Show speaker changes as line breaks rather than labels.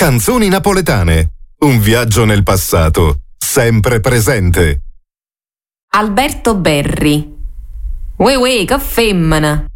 Canzoni napoletane. Un viaggio nel passato, sempre presente.
Alberto Berri. Uè, che femmina!